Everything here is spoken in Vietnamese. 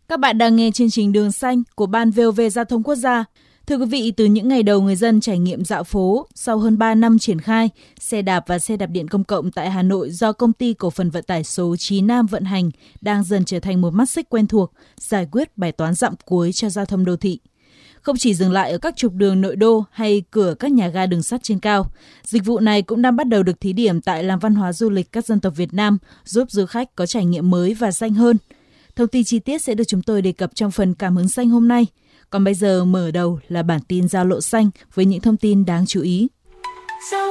Các bạn đang nghe chương trình Đường Xanh của Ban VOV Giao thông Quốc gia. Thưa quý vị, từ những ngày đầu người dân trải nghiệm dạo phố, sau hơn 3 năm triển khai, xe đạp và xe đạp điện công cộng tại Hà Nội do Công ty Cổ phần Vận tải số Chí Nam vận hành đang dần trở thành một mắt xích quen thuộc, giải quyết bài toán dặm cuối cho giao thông đô thị. Không chỉ dừng lại ở các trục đường nội đô hay cửa các nhà ga đường sắt trên cao, dịch vụ này cũng đang bắt đầu được thí điểm tại làng văn hóa du lịch các dân tộc Việt Nam, giúp du khách có trải nghiệm mới và xanh hơn. Thông tin chi tiết sẽ được chúng tôi đề cập trong phần Cảm hứng xanh hôm nay. Còn bây giờ mở đầu là bản tin giao lộ xanh với những thông tin đáng chú ý.